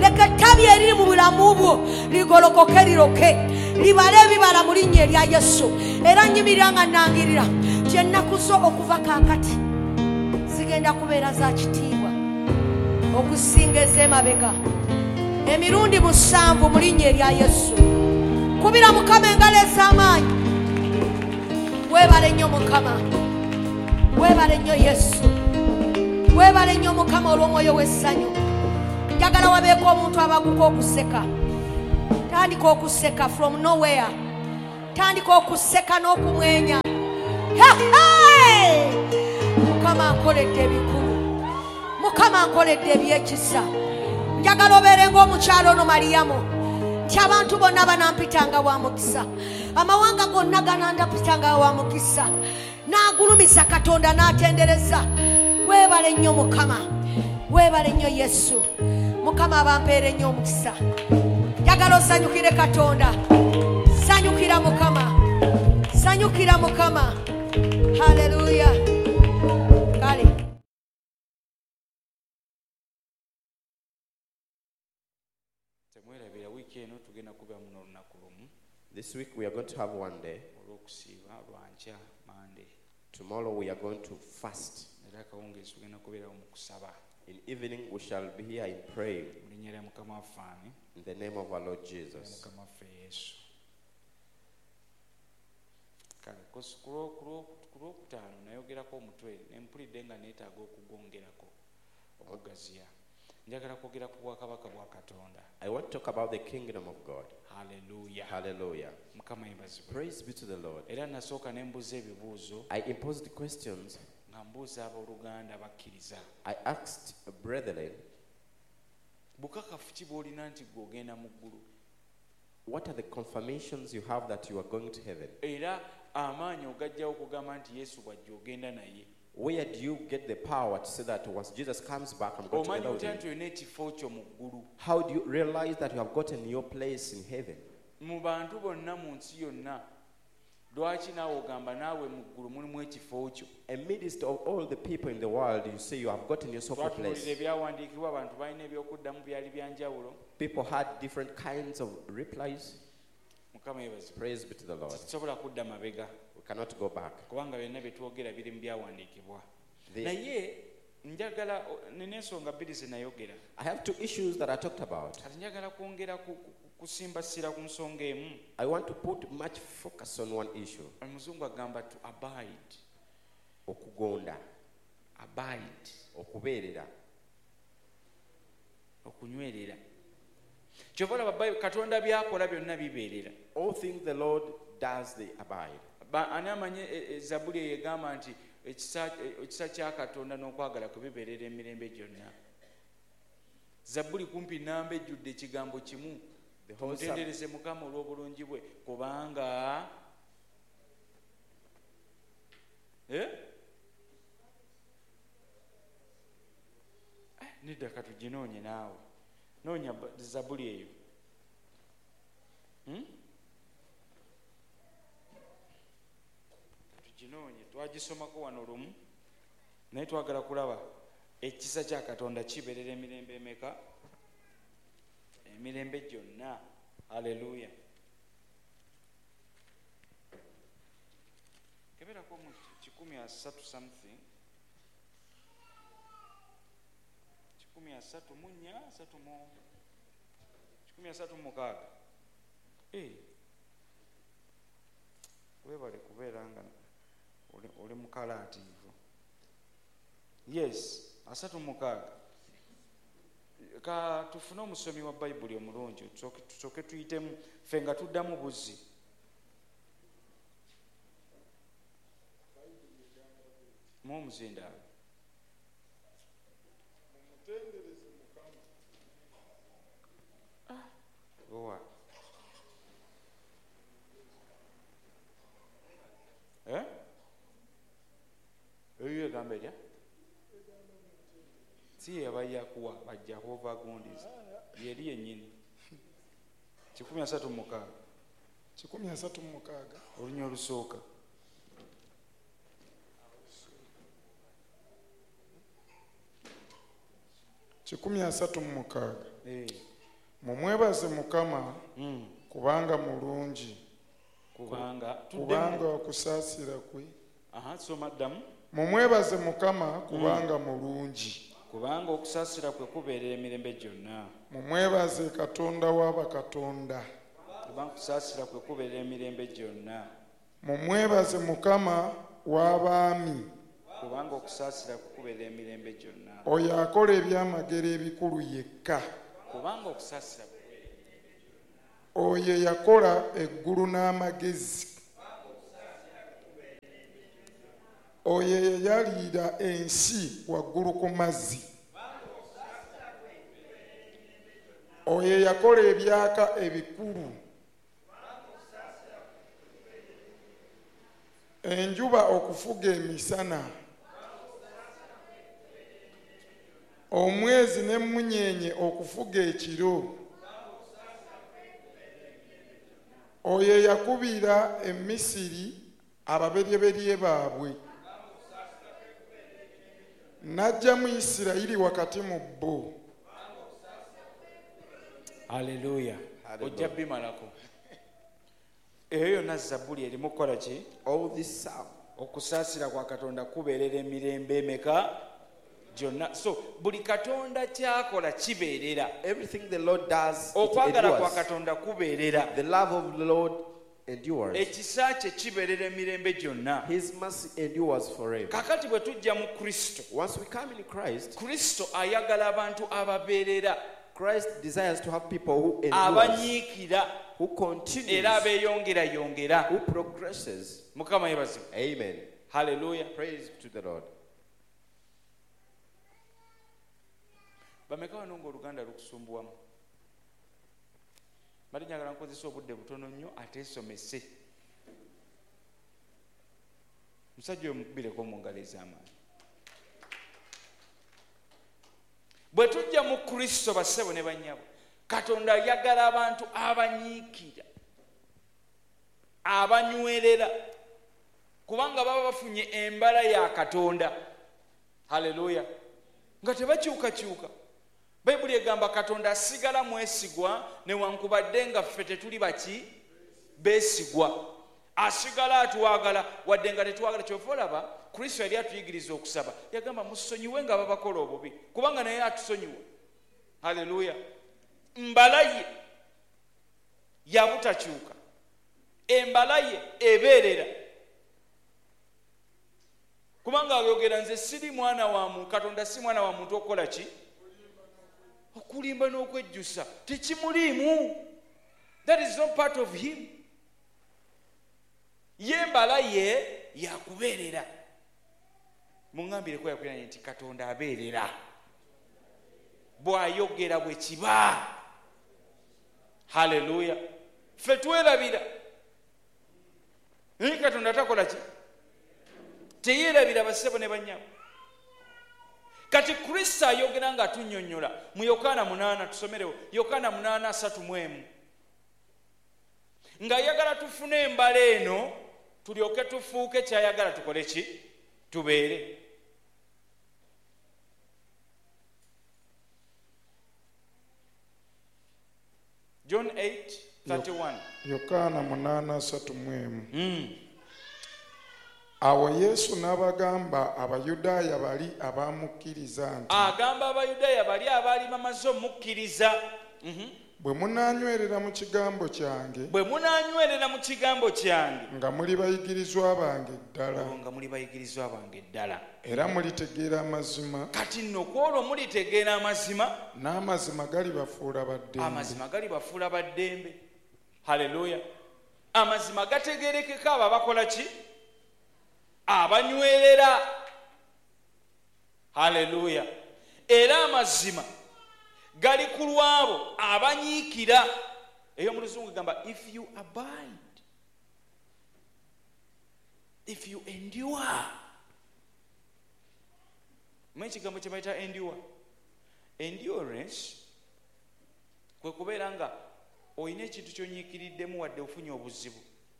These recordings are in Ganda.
leka ettabi eriri mu bulamu bwo ligolokoke liroke libale ebibala mu linnya erya Yesu. Era nnyimirira nga nnangirira nti ennaku zo okuva kaakati zigenda kubeera za kitiibwa okusinga ez'emabega emirundi 7 mu linnya erya Yesu. Kubira Mukama engalo ez'amaanyi. Weebale nnyo Mukama, weebale nnyo Yesu, weebale nnyo Mukama olw'omwoyo w'essanyu. Njagala wabeeko omuntu abaguka okuseka. Tandika okuseka from nowhere. Tandika okuseka n'okumwenya. Mukama ankoledde ebikulu, Mukama ankoledde ebyekisa. Njagala obeere ng'omukyalo ono Mariyamu nti abantu bonna banampitanga wa mukisa, amawanga gonna ganandapitanga wa mukisa. N'agulumisa Katonda n'atendereza. Weebale nnyo Mukama, weebale nnyo Yesu. Mukama abampeere nnyo omukisa. Njagala osanyukire Katonda. Sanyukira Mukama, sanyukira Mukama. Haleluya. Kale this week we are going to have one day. Tomorrow we are going to fast. In evening we shall be here in prayer. In the name of our Lord Jesus. I want to talk about the kingdom of God. Hallelujah. Hallelujah. Praise be to the Lord. I imposed questions. I asked brethren, what are the confirmations you have that you are going to heaven? Where do you get the power to say that once Jesus comes back, I'm going to heaven? How do you realize that you have gotten your place in heaven? Amidst of all the people in the world, you say you have gotten your sacred place. People had different kinds of replies. Praise be to the Lord. We cannot go back. I have 2 issues that I talked about. I want to put much focus on one issue. Okugonda, abide, okubeerera, okunywerera. All things the Lord does, they abide. Ekisa kya Katonda n'okwagala kwe bibeerera emirembe gyonna. Zabbuli kumpi nnamba ejjudde ekigambo kimu. Tumutendereze Mukama olw'obulungi bwe kubanga nedda katuginoonye naawe. Noonya Zabbuli eyo. Twagisomako wano lumu naye twagala kulaba ekisa kya Katonda kibeerera emirembe emeka? Emirembe gyonna. Haleluya. Keberako mu 13 something. 13 webale kubeera nga oli mukalaativu. Yes, 36. Ka tufune omusomi wa Bayibuli omulungi tusooke tuyitemu ffe nga tuddamu buzzi. Mu omuzindaalo. Owa. Eyo egamba erya? Si yabaya kuwa bajja Jehovah Gondis. Yeri yennyini. 13:6. 13:6. Olunya olusooka. Kikumi asatu mu mukaaga. mumwebaze Mukama kubanga mulungi kubanga okusaasira kwe. So madam, mumwebaze Mukama kubanga mulungi kubanga okusaasira kwe kubeerera emirembe gyonna. mumwebaze Katonda w'abakatonda kubanga okusaasira kwe kubeerera emirembe gyonna. mumwebaze Mukama w'abaami kubanga okusaasira kwe kubeerera emirembe gyonna. oyo akola ebyamagero ebikulu yekka. kubanga okusaasira kwe oyo yakola eggulu n'amagezi. oyo yayalira ensi waggulu ku mazzi. oyo yakola ebyaka ebikulu. enjuba okufuga emisana. omwezi n'emmunyeenye okufuga ekiro. oyo yakubira emisiri ababeryeberye baabwe n'ajja mu Isirayiri wakati mu bo. Haleluya. ojja bimalako eyo yonna Zabbuli erimu kukola ki? All this psalm, okusaasira kwa Katonda kubeerera emirembe emeka gyonna. So buli Katonda kyakola kibeerera. everything the Lord does, it okwagala kwa endures. Katonda kubeerera. The love of the Lord endures. ekisa kye kibeerera emirembe gyonna. His mercy endures forever. kakati bwe tujja mu Kristo, Once we come in Christ, Kristo ayagala abantu ababeerera, Christ desires to have people who endure, abanyiikira who continues, era abeeyongerayongera. who progresses. Mukama yeebazibwe. Amen. Haleluya. Praise to the Lord. bameka wano ng'oluganda lukusumbuwamu? bali njagala nkozesa obudde butono nnyo ateesomese. musajja oyo mukubireko mu ngalo ez'amaanyi. bwe tujja mu Kristo bassebo ne bannyabo, Katonda ayagala abantu abanyiikira, abanywerera, kubanga baba bafunye embala ya Katonda. Haleluya. nga tebakyukakyuka. Bayibuli egamba Katonda asigala mwesigwa newankubadde nga ffe tetuli baki beesigwa. Asigala atwagala wadde nga tetwagala. Kyova olaba Kristo yali atuyigiriza okusaba, yagamba musonyiwe nga babakola obubi kubanga naye atusonyiwa. Haleluya. mbala ye yabutakyuka, embala ye ebeerera, kubanga ayogera nze siri mwana wa muntu, Katonda si mwana wa muntu okukola ki? Okulimba n'okwejjusa tekimuliimu. That is not part of him. Ye mbala ye yakubeerera. Muŋŋambireko yakwiranye nti Katonda abeerera, bw'ayogera bwe kiba. Haleluya. Ffe twerabira naye Katonda takola ki? Teyeerabira bassebo ne bannyabo. Kati Kristo ayogera nga atunnyonnyola mu Yokaana 8, tusomerewo Yokaana 8:31, ng'ayagala tufune embala eno tulyoke tufuuke kyayagala tukole ki? Tubeere. John 8:31. Yokaana 8:31. Awo Yesu n'abagamba Abayudaaya bali abaamukkiriza nti, agamba Abayudaaya bali abaali bamaze omukkiriza, bwe munaanywerera mu kigambo kyange, bwe munaanywerera mu kigambo kyange, nga muli bayigirizwa bange ddala, nga muli bayigirizwa bange ddala, era mulitegeera amazima, kati nno kwolwo mulitegeera amazima, n'amazima galibafuula baddembe. amazima galibafuula baddembe. Haleluya. Amazima gategeerekeka abo abakola ki? Abanywerera. Haleluya. Era amazima gali ku lwabo abanyiikira. Eyo mu Luzungu gamba if you abide, if you endure. Mwenye kigambo kye bayita endure. Endurance kwe kubeera nga oyina ekintu ky'onyiikiriddemu wadde ofunye obuzibu.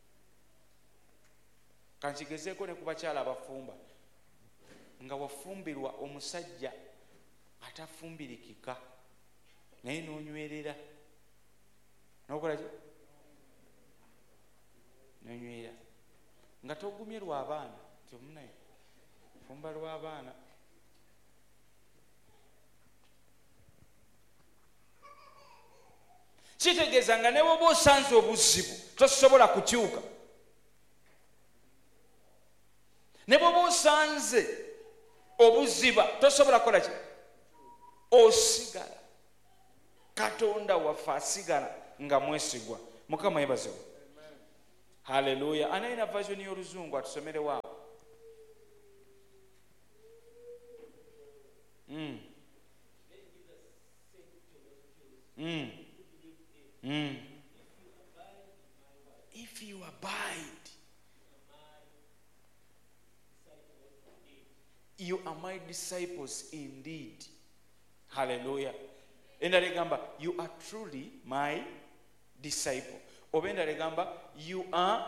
Kankigezeeko ne ku bakyala abafumba, nga wafumbirwa omusajja atafumbirikika naye n'onywerera, nokola ki nonywera nga togumye lw'abaana tyomunaye fumba lw'abaana. Kitegeeza nga ne bwoba osanze obuzibu tosobola kukyuka, ne bwoba osanze obuziba tosobola kukola ki, osigala. Katonda waffe asigala nga mwesigwa. Mukama yebaziwe. Haleluya. Anaina version y'Oluzungu atusomere waawo. If you abide, you are my disciples indeed. Hallelujah. Endala egamba you are truly my disciple. Oba endala egamba you are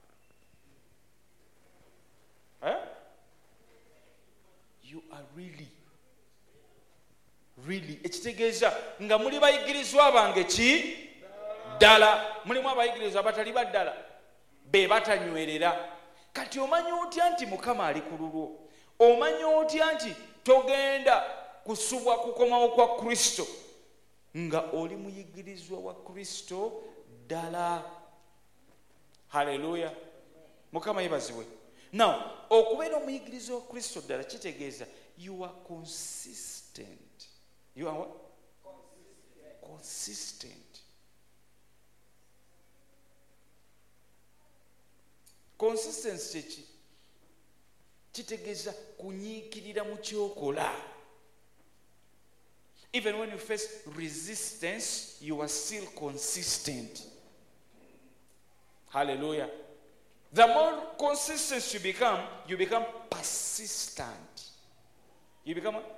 really. Ekitegeeza nga muli bayigirizwa bange ki ddala. Mulimu abayigirizwa abatali baddala be batanywerera. Kati omanyi otya nti Mukama ali ku lulwo? Omanyi otya nti togenda kusubwa kukomawo kwa Kristo nga oli muyigirizwa wa Kristo ddala? Haleluya. Mukama yebazibwe. Now okubeera omuyigirizwa wa Kristo ddala kitegeeza you are consistent. You are what? Consistent. Consistency kitegeeza kunyiikirira mu kyokola. Even when you face resistance, you are still consistent. Hallelujah. The more consistent you become persistent. You become what?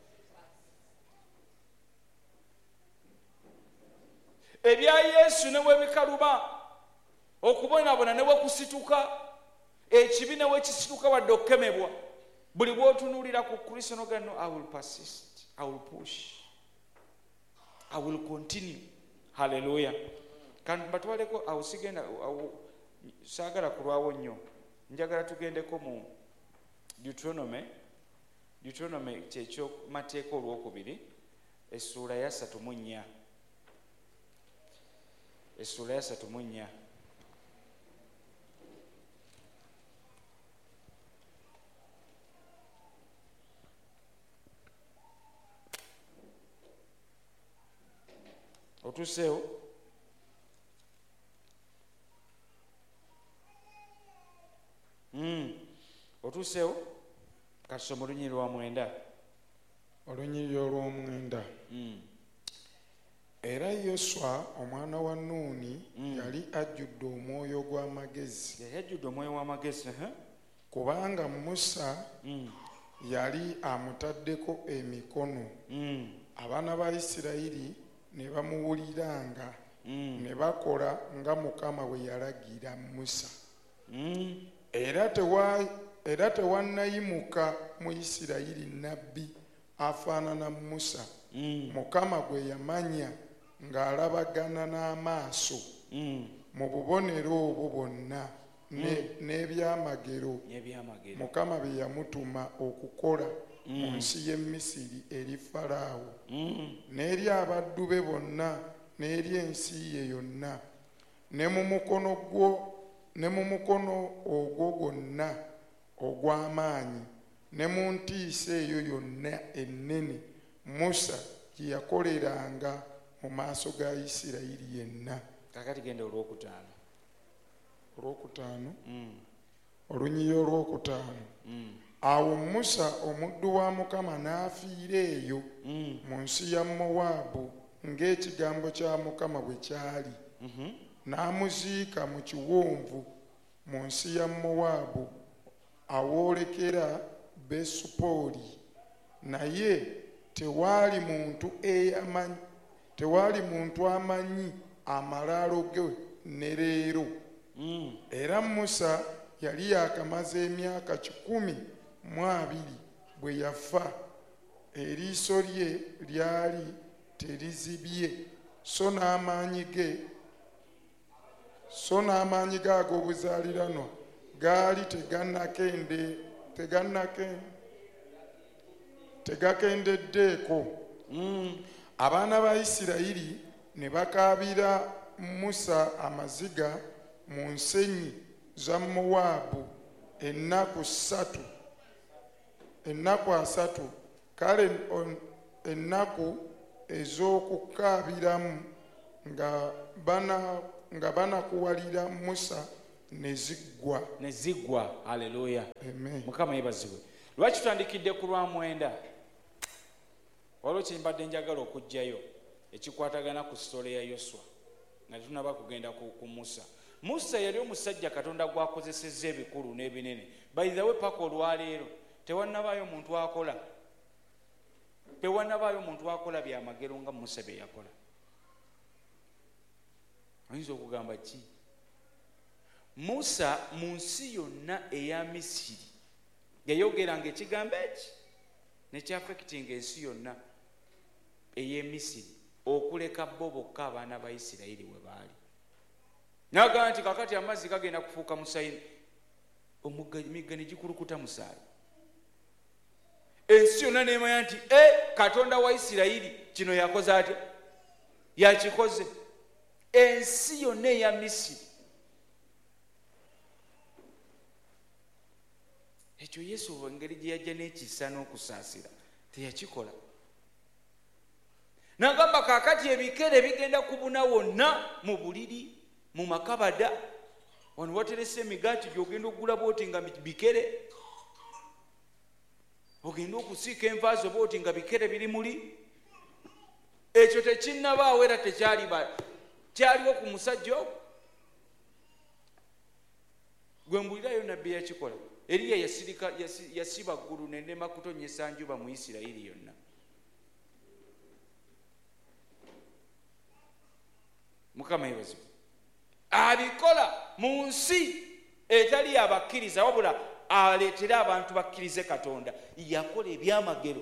Ebya Yesu ne webikaluba okubonaabona ne wekusituka ekibi ne wekisituka wadde okukemebwa buli bw'otunuulira ku Kristo n'ogamba no, I will persist, I will push, I will continue. Hallelujah. Kandi batwaleko awo sigenda saagala kulwawo nnyo, njagala tugendeko mu Deuteronomy kyekyo mateeka olwokubiri essuula ya 34. Essuula ya 34. Otuseewo otuseewo kasoma olunyiri lwa 9. Olunyiri olw'omwenda. Era Yoswa omwana wa Nuuni yali ajjudde omwoyo gw'amagezi. Yali ajjudde omwoyo w'amagezi. Kubanga Musa yali amutaddeko emikono. Abaana ba Isirayiri ne bamuwuliranga ne bakola nga Mukama bwe yalagira Musa. Era tewannayimuka mu Isirayiri nnabbi afaanana Musa, Mukama gwe yamanya ng'alabagana n'amaaso mu bubonero obwo bwonna n'ebyamagero Mukama bye yamutuma okukola mu nsi y'e Misiri eri Falaawo n'eri abaddu be bonna n'eri ensi ye yonna, ne mu mukono ogwo gwonna ogw'amaanyi ne mu ntiisa eyo yonna ennene Musa gye yakoleranga mu maaso ga Isirayiri yenna. Kakati genda olw'okutaano. Olunyiri olw'okutaano. Awo Musa omuddu wa Mukama n'afiira eyo mu nsi ya Mowaabu ng'ekigambo kya Mukama bwe kyali. N'amuziika mu kiwonvu mu nsi ya Mowaabu awoolekera Besupooli. Naye tewaali muntu amanyi amalaalo ge ne leero. Era Musa yali yakamaze emyaka 12 bwe yafa, eriiso lye lyali terizibye, so n'amaanyi ge so n'amaanyi gaago obuzaaliranwa gaali tegakendeddeeko. Abaana ba Isirayiri ne bakaabira Musa amaziga mu nsenyi za Mowaabu ennaku asatu. Kale ennaku ez'okukaabiramu nga banakuwalira Musa ne ziggwa. Haleluya. Amen. Mukama yebazibwe. Lwaki tutandikidde ku Lwamwenda? Waliwo kyembadde njagala okujjayo ekikwatagana ku sitole ya Yoswa nga tunaba kugenda ku Musa. Musa yali omusajja Katonda gwakozesezza ebikulu n'ebinene. By the way, paka olwaleero tewannabaayo muntu akola byamagero nga Musa bye yakola. Oyinza okugamba ki? Musa mu nsi yonna eya Misiri yayogeranga ekigambo eki nekyafekitinga ensi yonna ey'e Misiri okuleka bo bokka abaana ba Isirayiri we baali. N'agamba nti kakati amazzi gagenda kufuuka musayini, emigga ne gikulukuta musaayi. Ensi yonna neemanya nti Katonda wa Isirayiri kino yakoze atya? Yakikoze. Ensi yonna eya Misiri. Ekyo Yesu engeri gye yajja n'ekisa n'okusaasira teyakikola. N'agamba kaakati ebikere bigenda kubuna wonna mu buliri, mu makabada. Wano waterese emigaati gy'ogenda okugula booti nga bikere. Ogenda okusiika enva zo booti nga bikere biri muli. Ekyo tekinnabaawo era kyaliwo ku musajja ogwo. Gwe mbulirayo nabbi yakikola. Eriya yasiba ggulu n'enema kutonnyesa njuba mu Isirayiri yonna. Mukama yebazibwe. Abikola mu nsi etali yabakkiriza wabula aleetera abantu bakkirize Katonda. Yakola ebyamagero.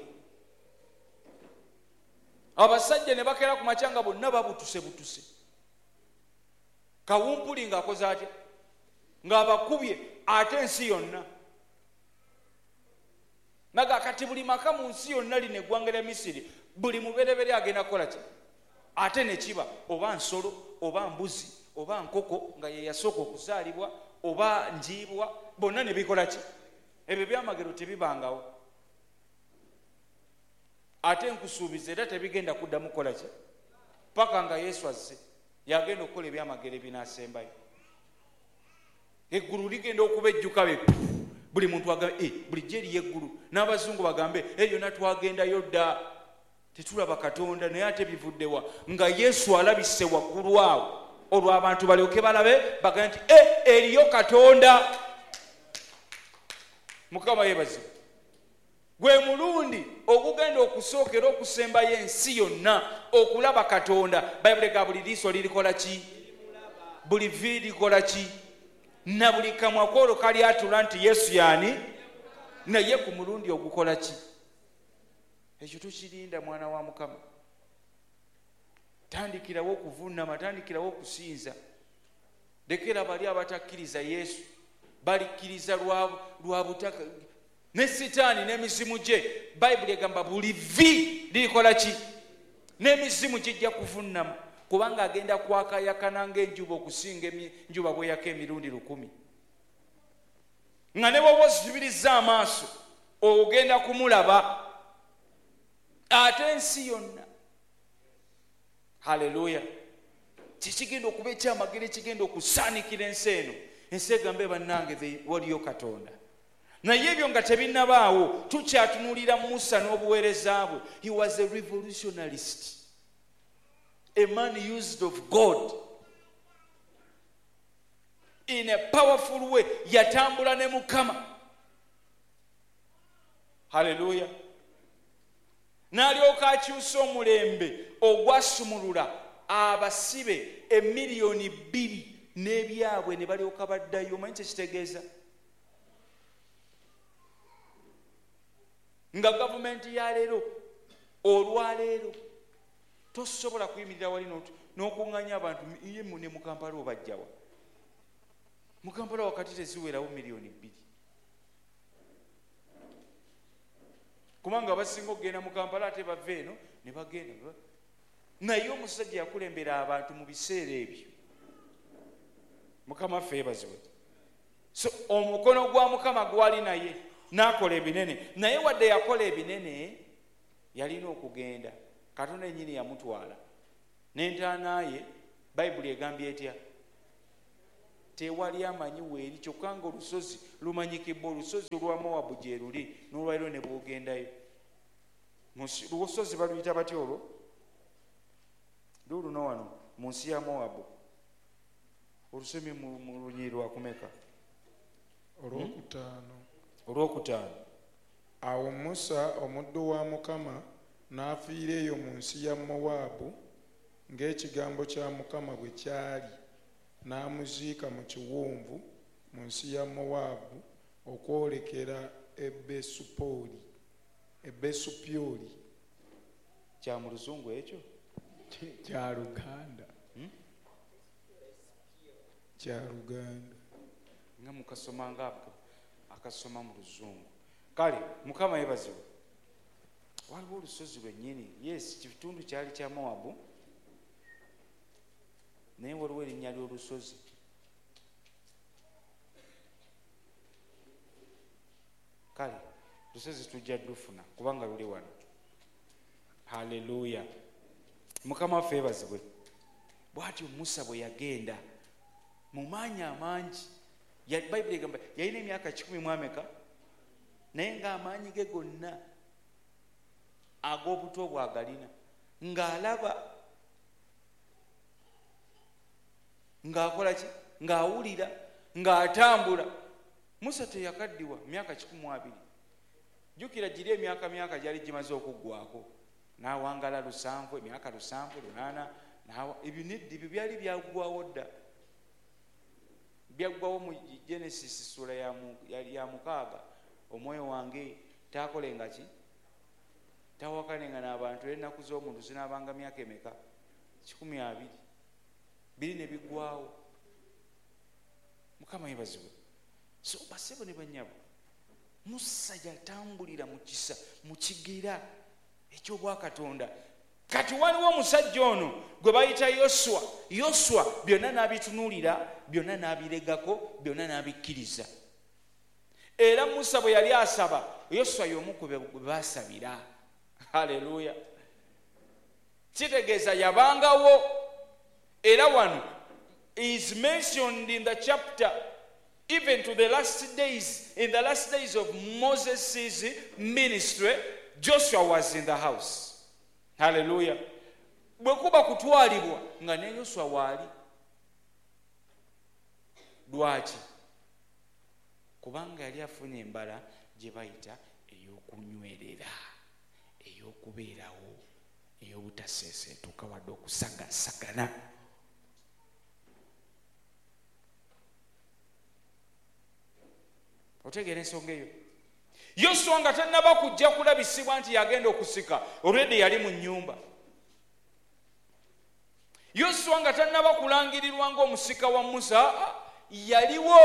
Abasajja ne bakera ku macanga bonna babutuse. Kawumpuli ng'akoze atya? Ng'abakubye ate ensi yonna. Naga kati buli maka mu nsi yonna lino eggwanga lya Misiri buli muberebere agenda kukola ki? Ate ne kiba oba nsolo oba mbuzi oba nkoko nga ye yasooka okuzaalibwa oba njiibwa bonna ne bikola ki? Ebyo byamagero tebibangawo. Ate nkusuubiza era tebigenda kuddamu kukola ki? Paka nga Yesu azze yagenda okukola ebyamagero ebinaasembayo. Eggulu ligenda okuba ejjuka be. Buli muntu agambe bulijjo eriyo eggulu. N'abazungu bagambe yonna twagendayo dda tetulaba Katonda, naye ate bivuddewa nga Yesu alabise waggulu awo. Olwo abantu balyoke balabe bagambe nti eriyo Katonda. Mukama yebazibwe. Gwe mulundi ogugenda okusookera okusembayo ensi yonna okulaba Katonda. Bayibuli ga buli liiso lirikola ki? Buli vi likola ki? Na buli kamwa koolo kali atula nti Yesu yaani? Naye ku mulundi ogukola ki? Ekyo tukirinda mwana wa Mukama. Tandikirawo okuvuunama, tandikirawo okusinza. Lekera bali abatakkiriza Yesu balikkiriza lwa butaka. Ne Sitaani n'emizimu gye Bayibuli egamba buli vi lirikola ki? N'emizimu gijja kuvuunama. Kubanga agenda kwakayakana ng'enjuba okusinga enjuba bweyaka emirundi 1,000. Nga ne bw'oba ozibiriza amaaso ogenda kumulaba. Ate ensi yonna. Haleluya. Kikigenda okuba ekyamagero ekigenda okusaanikira ensi eno. Ensi egambe bannange waliyo Katonda. Naye ebyo nga tebinnabaawo tukyatunulira Musa n'obuweereza bwe. He was a revolutionarist. A man used of God in a powerful way. Yatambula ne Mukama. Hallelujah. N'alyoka akyusa omulembe ogwasumulula abasibe 2,000,000 n'ebyabwe ne balyoka baddayo. Omanyi kyekitegeeza? Nga gavumenti ya leero olwaleero tosobola kuyimirira wali n'okuŋŋanya abantu iye ne mu Kampala obajjawa. mu Kampala wakati teziwerawo miliyoni 2 kubanga abasinga okugenda mu Kampala ate bava eno ne bagenda naye omusajja yakulembera abantu mu biseera ebyo. Mukama ffe yeebazibwe. So omukono gwa Mukama gwali naye n'akola ebinene, naye wadde yakola ebinene yalina okugenda. Katonda ennyini yamutwala n'entaana ye. Bayibuli egambye etya? Tewali amanyi weeri kyokka nga olusozi lumanyikibwa. Olusozi olwa Mowabu gye luli n'olwaliro ne bwogendayo. Olusozi baluyita batya olwo? Luno wano mu nsi ya Mowabu. Olusomye mu lunyiri lwa kumeka? Olwokutaano. Awo Musa omuddu wa Mukama n'afiira eyo mu nsi ya Mowabu ng'ekigambo kya Mukama bwe kyali, n'amuziika mu kiwonvu mu nsi ya Mowabu okwolekera Ebesupyoli. Kya mu Luzungu ekyo? Kya Luganda. Kya Luganda. Nga mukasoma ngako akasoma mu Luzungu. Kale Mukama yeebazibwe. Waliwo olusozi lwennyini, yes, kitundu kyali kya Mowabu, naye waliwo erinnya ly'olusozi. Kale lusozi tujja dufuna kubanga luli wano. Haleluya. Mukama waffe yeebazibwe. Bw'atyo Musa bwe yagenda mu maanyi amangi. Bayibuli egamba yalina emyaka 10 mu ameka, naye ng'amaanyi ge gonna ag'obuto bwagalina, ng'alaba, ng'akola ki, ng'awulira, ng'atambula. Musa teyakaddiwa myaka 12. Jjukira giri emyaka gyali gimaze okuggwako, n'awangala 7, emyaka 7, 8, ebiniddi byo byali byaggwawo dda. Byaggwawo mu Genesis sura ya 6. Omwoyo wange taakolenga ki? Tawakanenga n'abantu ennaku z'omuntu zinaabanga myaka emeka? 12. Biri ne biggwawo. Mukama yeebazibwe. So basebo ne bannyabo, Musa yatambulira mu kisa, mu kigera eky'obwakatonda. Kati waliwo omusajja ono gwe bayita Yoswa. Yoswa byonna n'abitunuulira, byonna n'abiregako, byonna n'abikkiriza. Era Musa bwe yali asaba, Yoswa y'omu ku be baasabira. Haleluya. Kitegeeza yabangawo. Era wano is mentioned in the chapter even to the last days. In the last days of Moses' ministry, Joshua was in the house. Hallelujah. Bwe kuba kutwalibwa nga ne Yoswa waali. Lwaki? Kubanga yali afunye embala gye bayita ey'okunywerera, ey'okubeerawo, ey'obutaseeseetuka wadde okusagasagana. Otegeera ensonga eyo? Yoswa nga tannaba kujja kulabisibwa nti yagenda okusika, already yali mu nnyumba. Yoswa nga tannaba kulangirirwa ng'omusika wa Musa, yaliwo.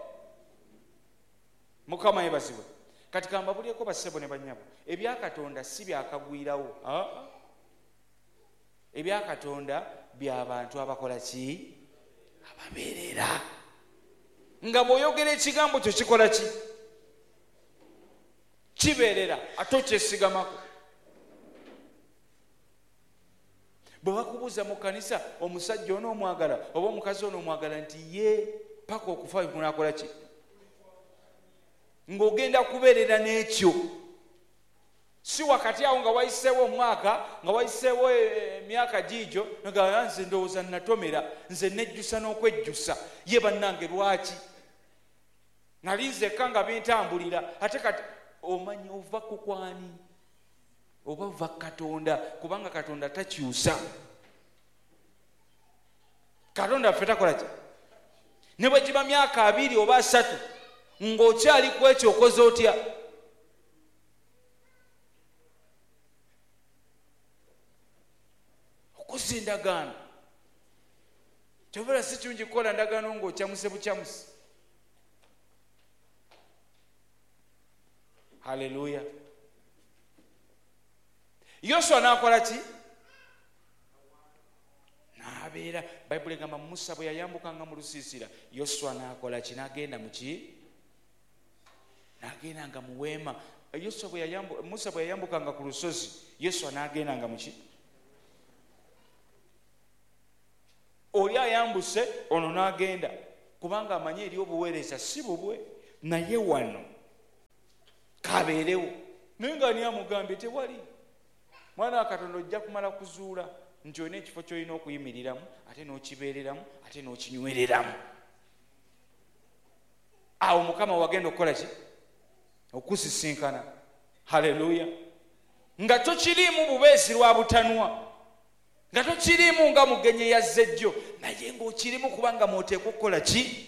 Mukama yeebazibwe. Kati kambabulyeko bassebo ne bannyabo, ebyakatonda si byakagwirawo. Ebyakatonda by'abantu abakola ki? Ababeerera. Nga bw'oyogera ekigambo kyo kikola ki? Kibeerera, ate okyesigamako. Bwe bakubuuza mu kkanisa omusajja onoomwagala oba omukazi onoomwagala nti ye paka okufa kunaakola ki? Ng'ogenda kubeerera n'ekyo. Si wakati awo nga wayiseewo omwaka, nga wayiseewo emyaka giigyo, nga nze ndowooza natomera, nze nejjusa n'okwejjusa. Ye bannange lwaki? Nali nzekka nga bintambulira, ate kati omanyi ova ku kwani? Oba ova Katonda, kubanga Katonda takyusa. Katonda ffe takola ki? Ne bwe giba myaka 2 oba 3 ng'okyali ku ekyo okoze otya? Okoze endagaano. Kyovera si kirungi kukola ndagaano ng'okyamuse bukyamuse. Haleluya. Yoswa n'akola ki? N'abeera, Bayibuli egamba Musa bwe yayambukanga mu lusiisira, Yoswa n'akola ki? N'agenda mu ki? N'agendanga mu weema. Musa bwe yayambukanga ku lusozi, Yoswa n'agendanga mu ki? Oli ayambuse, ono n'agenda, kubanga amanye eri obuweereza si bubwe, naye wano kabeerewo. Naye nga ani amugambye tewali. Mwana wa Katonda ojja kumala kuzuula nti olina ekifo ky'olina okuyimiriramu, ate n'okibeereramu, ate n'okinywereramu. Awo Mukama wagenda okukola ki? Okusisinkana. Haleluya. Nga tokiriimu bubeezi lwa butanwa, nga tokiriimu nga mugenyi yazze jjo, naye ng'okirimu kubanga mw'oteekwa okukola ki?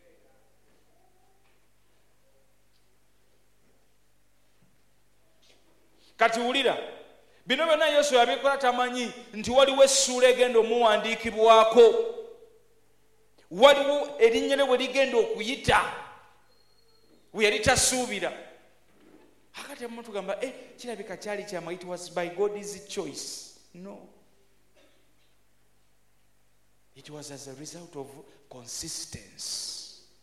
Kati wulira, bino byonna Yoswa yabikola tamanyi nti waliwo essuula egenda omuwandiikibwako, waliwo erinnya lye bwe ligenda okuyita bwe yali tasuubira. Akati abamu tugamba kirabika kyali kyama, it was by God's choice. No, it was as a result of consistency.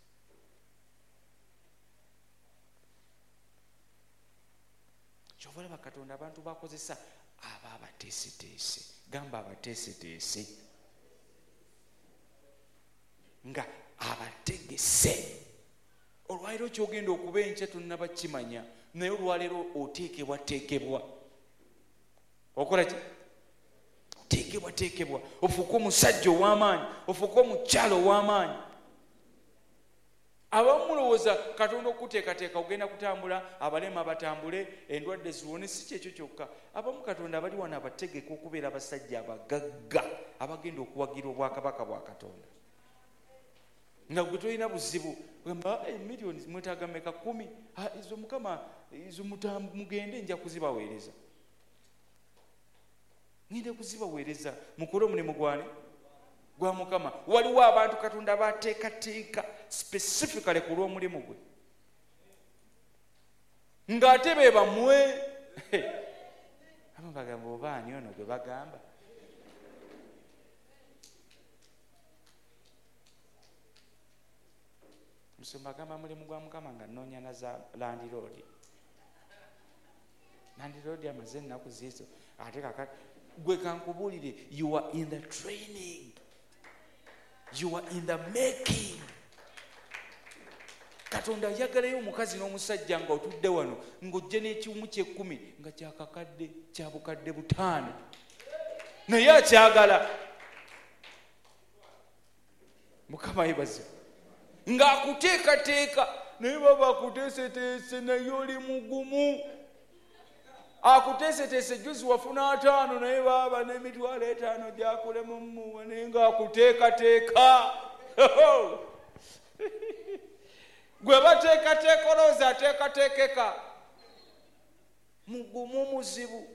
Kyovola bakatonda abantu bakozesa aba abateeseteese, gamba abateeseteese, nga abategese. Olwaleero kyogenda okuba enkya tonnaba kimanya, naye olwaleero oteekebwateekebwa. Okola ki? Oteekebwateekebwa, ofuuke omusajja ow'amaanyi, ofuuke omukyalo ow'amaanyi. Abamu mulowooza Katonda okuteekateeka ogenda kutambula, abalema batambule, endwadde ziwone. Si kyekyo kyokka. Abamu Katonda abali wano abategeka okubeera abasajja abagagga abagenda okuwagira obwakabaka bwa Katonda. Nga gwe tolina buzibu, gamba miliyoni mwetaaga meka 10, izo Mukama izo mugende nja kuzibaweereza. Ngende kuzibaweereza mukole omulimu gwa Mukama. Waliwo abantu Katonda bateekateeka specifically ku lw'omulimu gwe, ng'ate be bamwe abamu bagamba oba ani ono gwe bagamba. Musumba agamba mulimu gwa Mukama nga nnoonya na za landiroodi. Landiroodi amaze ennaku ziizo, ate kakati gwe kankubuulire, you are in the training, you are in the making. Katonda ayagalayo omukazi n'omusajja nga otudde wano ng'ojje n'ekiwumu kye10 nga kyakakadde kya bukadde 5, naye akyagala. Mukama yebaze. Ng'akuteekateeka naye baba akuteeseteese, naye oli mugumu. Akuteeseteese juzi wafuna 5 naye baba n'emitwalo 5 gyakulemu mmuwa, naye ng'akuteekateeka. Gwe bateekateeka olowooza ateekateekeka, mugumu muzibu.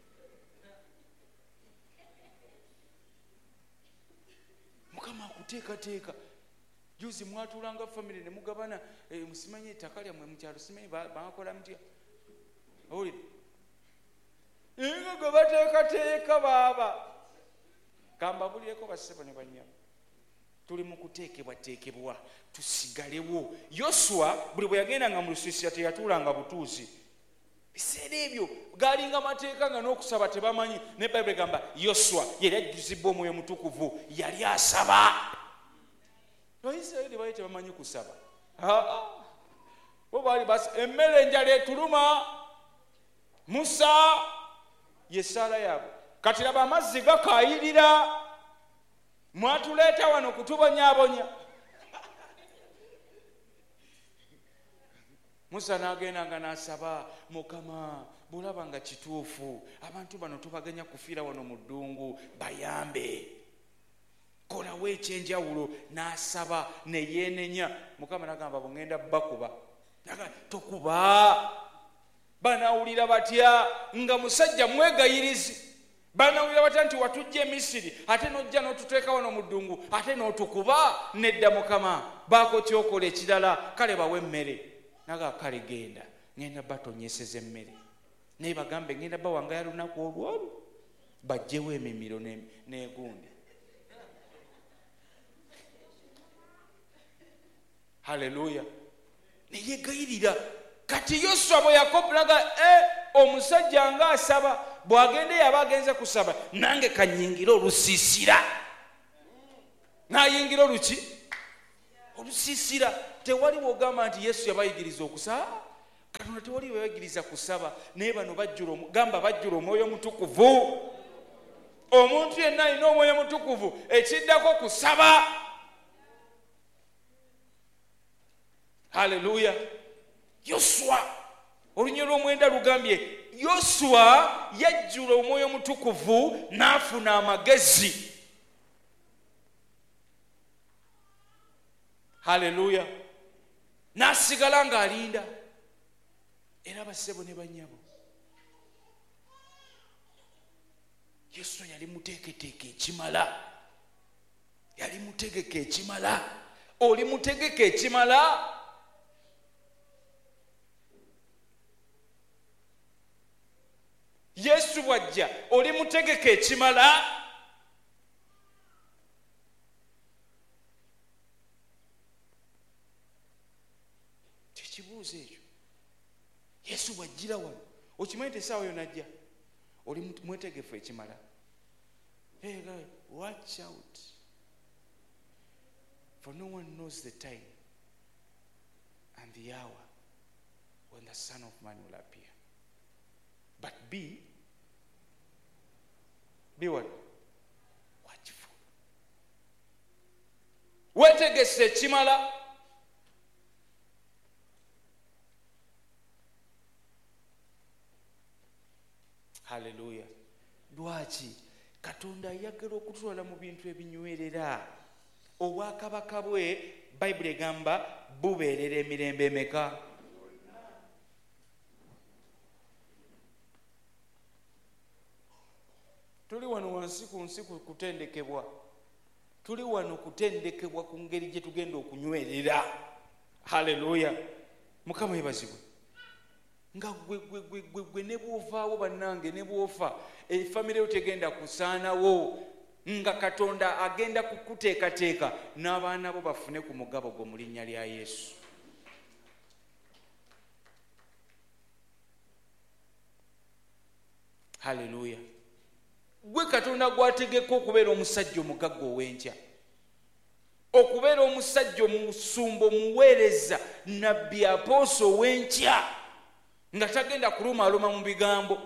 Mukama akuteekateeka. Juzi mwatuulanga family ne mugabana musimanyi ettaka lyammwe mu kyalo, simanyi bakola mutya? Owulire? Nga gwe bateekateeka baaba. Kambabulireko bassebo ne bannyabo. Tuli mu kuteekebwateekebwa, tusigalewo. Yoswa buli bwe yagendanga mu lusiisira teyatuulanga butuuzi. Biseera ebyo gaalinga mateeka nga n'okusaba tebamanyi. Ne Bayibuli egamba Yoswa yali ajjuzibwa Omwoyo Mutukuvu, yali asaba. Abayisirayiri baali tebamanyi kusaba. Bo baali basi emmere enjala etuluma, Musa ye ssaala yaabwe. Kati laba amazzi gakaayirira, mwatuleeta wano kutubonyaabonya. Musa n'agendanga n'asaba, Mukama bulaba nga kituufu, abantu bano tubaganya kufiira wano mu ddungu, bayambe, kolawo ekyenjawulo. N'asaba ne yeenenya. Mukama n'agamba bwengenda bakuba. Tokuba. Banaawulira batya nga musajja mwegayirizi? Banaawulira batya nti watujja e Misiri ate n'ojja n'otuteeka wano mu ddungu ate n'otukuba? Nedda Mukama, baako kyokola ekirala, kale bawe emmere. Naga kale genda. ngenda batonyeseza emmere naye bagambe ngenda bawangaya lunaku olwolu bajjewo emimiro n'egundi. Haleluya. Neyegayirira kati Yoswa bwe yakopulaga omusajja nga asaba bw'agende yaba agenze kusaba nange kanyingira olusiisira nayingira oluki olusiisira. Tewali wogamba nti Yesu yabayigiriza okusaba. Katonda tewali bayigiriza kusaba naye bano bajjula omwoyo mutukuvu. Omuntu yenna alina omwoyo mutukuvu ekiddako kusaba. Haleluya. Yoswa olunya lw'omwenda lugambye Yoswa yajjula omwoyo mutukuvu n'afuna amagezi. Haleluya. N'asigala ng'alinda. Era bassebo ne bannyabo Yoswa yali muteeketeeke ekimala. Yali mutegeke ekimala. Oli mutegeke ekimala. Yesu bwajja oli mutegeke ekimala. Tekibuuzo ekyo. Yesu bwajjira wano okimanyi nti essaawa yonajja oli mwetegefu ekimala. Hey guys, watch out, for no one knows the time and the hour when the Son of Man will appear. But be what? Watchful. Wetegese ekimala. Haleluya. Lwaki Katonda ayagala okutwala mu bintu ebinywerera. Obwakabaka bwe Bayibuli egamba bubeerera emirembe emeka? Tuli wano wansi ku nsi kutendekebwa. Tuli wano kutendekebwa ku ngeri gye tugenda okunywerera. Haleluya. Mukama yebazibwe. Nga gwe ne bw'ovaawo bannange ne bw'ofa efamire yo tegenda kusaanawo nga Katonda agenda kukuteekateeka n'abaana bo bafune ku mugabo gwo mu linnya lya Yesu. Haleluya. Gwe Katonda gwategeka okubeera omusajja omugagga ow'enkya, okubeera omusajja omusumba omuweereza nabbi apooso ow'enkya nga tagenda kulumaaluma mu bigambo.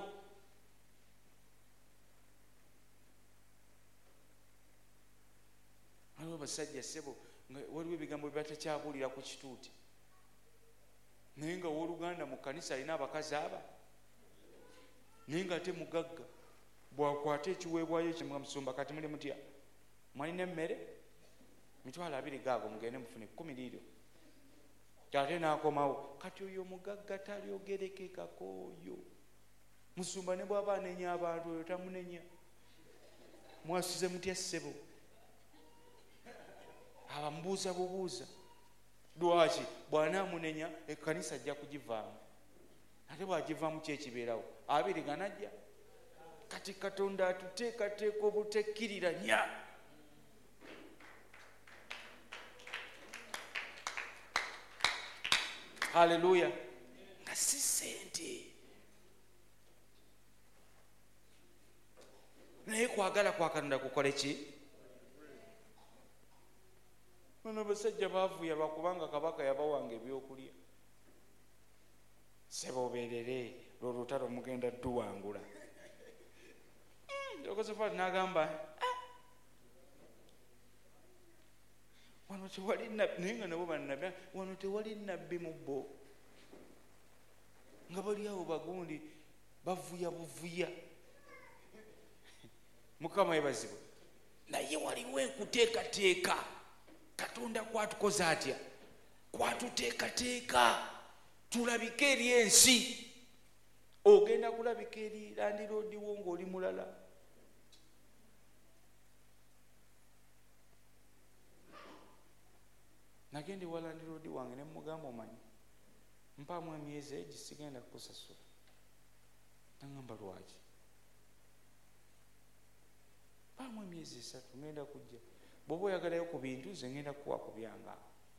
Waliwo basajja ssebo nga waliwo ebigambo bye batakyabuulira ku kituuti naye nga w'oluganda mu kkanisa alina abakazi aba naye nga ate mugagga. Bwakwata ekiweebwayo ekyo nga musumba kati muli mutya mwalina emmere $20 gaago mugende mufune 10 liiro. Ate n'akomawo kati oyo mugagga talyogerekekako oyo musumba ne bw'aba anenya abantu oyo tamunenya. Mwasuze mutya ssebo? Abamubuuza bubuuza. Lwaki? Bw'anaamunenya ekkanisa ajja kugivaamu. Ate bw'agivaamu ki ekibeerawo? Abiri ganajja. Kati Katonda atuteekateeka obutekkiriranya. Haleluya. Nga si ssente naye kwagala kwa Katonda kukole ki? Bano basajja baavuya lwakubanga kabaka yabawanga ebyokulya. Sebobeerere lw'olutalo mugenda tuwangula. Josephat n'agamba wano tewali nabbi, naye nga nabo bannabbi, wano tewali nabbi mu bo. Nga bali awo bagundi bavuya buvuya. Mukama yebazibwe. Naye waliwo enkuteekateeka. Katonda kwatukoze atya? Kwatuteekateeka tulabike eri ensi. Ogenda kulabika eri landiroodiwo ng'oli mulala. Nagende wa landiroodi wange ne mugamba omanyi mpaamu emyezi egi sigenda kukusasula. Nangamba lwaki? Mpaamu emyezi 3 ngenda kujja. Bw'oba oyagalayo ku bintu ze ngenda kukuwa ku byange.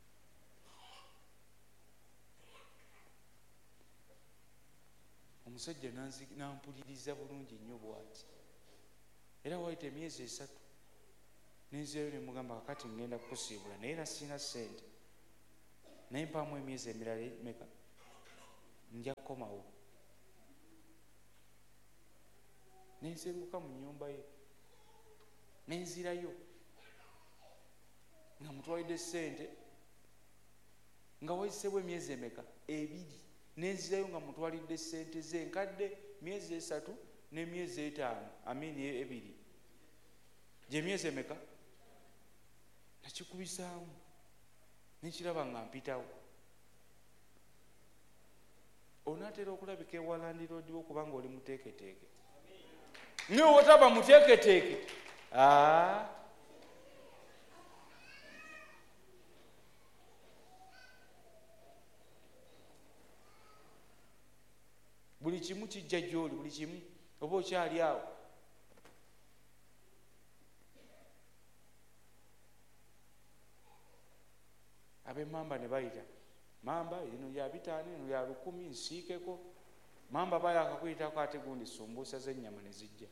Omusajja nampuliriza bulungi nnyo bw'ati. Era wayita emyezi 3 nenzeeyo ne mugamba kakati ngenda kukusiibula naye nasiina ssente. Naye mpaamu emyezi emirala meka nja kukomawo. Nensenguka mu nnyumba ye nenzirayo nga mutwalidde ssente nga wayiseewo emyezi emeka 2. Nenzirayo nga mutwalidde ssente ze nkadde myezi 3 n'emyezi 5 2 gye myezi emeka. Nakikubisaamu nekiraba nga mpitawo. Onaatera okulabika ewalandi roodi okubanga oli muteeketeeke. Niwe otaba muteeketeeke. Buli kimu kijja gy'oli, buli kimu oba okyali awo. Ab'emmamba ne bayita. Mamba lino lya 5, lino lya 10, nsiikeko. Mamba baya akakuyitako ate gundi sumbuusa z'ennyama ne zijja.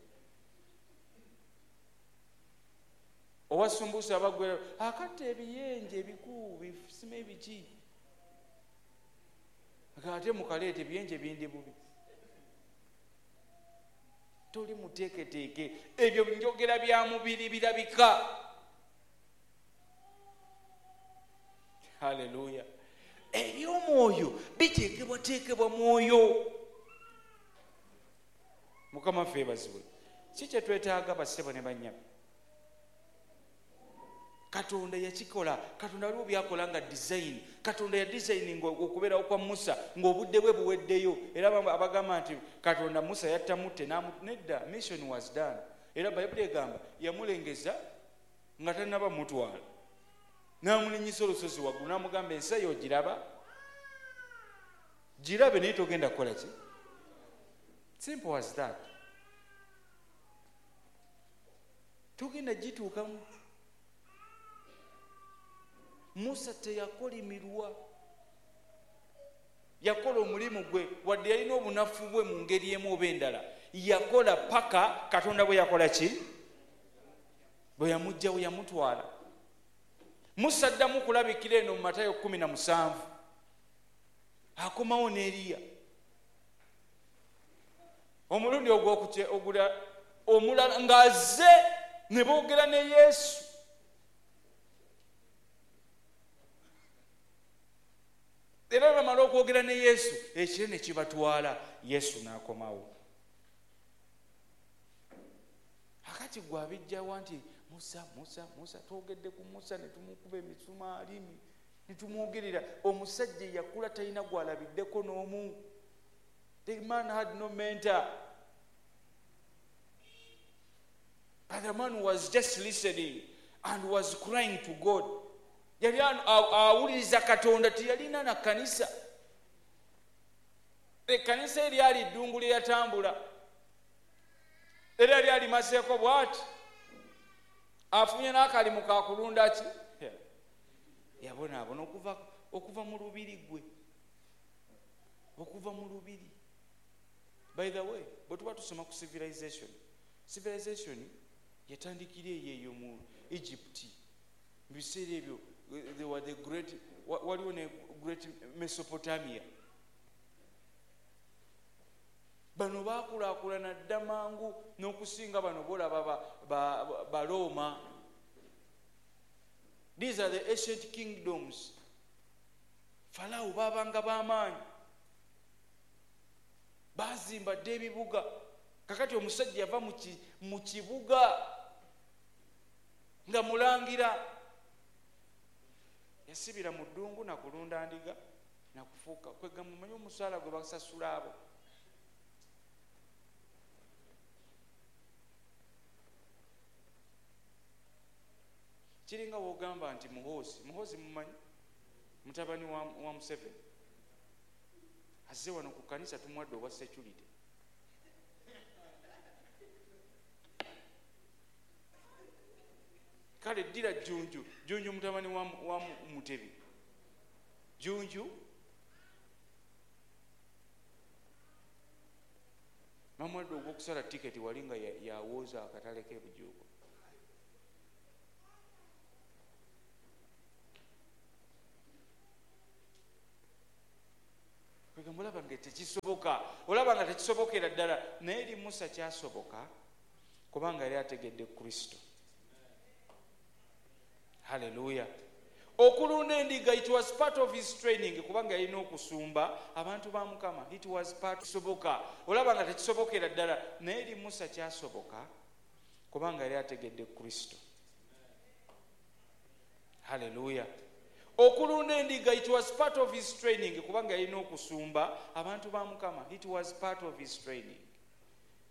Owa sumbuusa abagwera akatta ebiyenje ebikuu bifisima ebiki. Ate mukaleete ebiyenje bindi bubi. Toli muteeketeeke. Ebyo njogera bya mubiri birabika. Haleluya. Eby'omwoyo biteekebwateekebwa mwoyo. Mukama ffe bazibwe. Si kye twetaaga bassebo ne bannyabo. Katonda yakikola. Katonda waliwo byakola nga design. Katonda ya designing okubeerawo kwa Musa ng'obudde bwe buweddeyo. Era abagamba nti Katonda Musa yattamutte nedda. Mission was done. Era Bayibuli egamba yamulengeza nga tannaba mutwala. N'amulinyisa olusozi waggulu n'amugamba ensi eyo ogiraba? Girabe naye togenda kukola ki? Simple as that. Togenda gituukamu. Musa teyakolimirwa. Yakola omulimu gwe wadde yalina obunafu bwe mu ngeri emu oba endala. Yakola paka Katonda bwe yakola ki? Bwe yamugjawo yamutwala. Musa addamu kulabikira eno mu Matayo 17. Akomawo ne Eriya. Omulundi ogula omulala ng'azze ne boogera ne Yesu. Era bamala okwogera ne Yesu ekire ne kibatwala. Yesu n'akomawo. Akati gwe abijjawa nti Musa twogedde ku Musa ne tumukuba emisumaali ne tumwogerera. Omusajja yakula talina gwalabiddeko n'omu. The man had no mentor. But the man was just listening and was crying to God. Yali awuliriza Katonda, tiyalina na kanisa. Ekkanisa eryali ddungu lye yatambula. Era lyali maseeko bw'ati. Afunye n'akalimu ka kulunda ki? Yabonaabona okuva mu lubiri gwe. Okuva mu lubiri. By the way, bwe tuba tusoma ku civilization yatandikira eyo mu Egypt. Mu biseera ebyo they were the great, waliwo ne great Mesopotamia. Bano baakulaakulana dda mangu n'okusinga bano bolaba ba Roma. These are the ancient kingdoms. Farao babanga b'amaanyi. Bazimba dde ebibuga. Kakati omusajja yava mu kibuga nga mulangira. Yasibira mu ddungu na kulunda ndiga na kufuuka. Kwegamba mumanyi omusaala gwe basasula abo. Kiringa wogamba nti Muhoozi mumanyi mutabani wa Museveni. azze wano ku kanisa tumwadde obwa security. Kale ddira Junju mutabani wa Mutebi. Junju mamwadde ogw'okusala tiketi wali nga yawooza akatale k'ebujuuko. Olaba nga tekisoboka, olaba nga tekisobokera ddala, naye eri Musa kyasoboka kubanga yali ategedde Kristo. Haleluya. Okulunda endiga, it was part of his training kubanga yalina okusumba abantu ba Mukama. It was part soboka. Olaba nga tekisobokera ddala, naye eri Musa kyasoboka kubanga yali ategedde Kristo. Haleluya. Okulunda endiga, it was part of his training kubanga yalina okusumba abantu ba Mukama. It was part of his training.